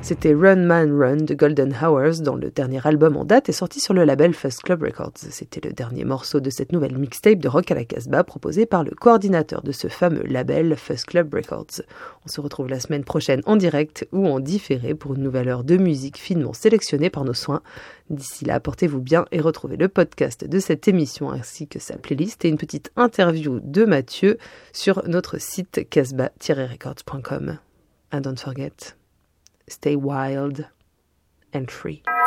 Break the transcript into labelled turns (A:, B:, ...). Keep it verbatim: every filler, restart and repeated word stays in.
A: C'était Run Man Run de Golden Hours, dont le dernier album en date est sorti sur le label Fuzz Club Records. C'était le dernier morceau de cette nouvelle mixtape de Rock à la Casbah proposée par le coordinateur de ce fameux label Fuzz Club Records. On se retrouve la semaine prochaine en direct ou en différé pour une nouvelle heure de musique finement sélectionnée par nos soins. D'ici là, portez-vous bien et retrouvez le podcast de cette émission ainsi que sa playlist et une petite interview de Mathieu sur notre site casbah tiret records point com. And don't forget, stay wild and free.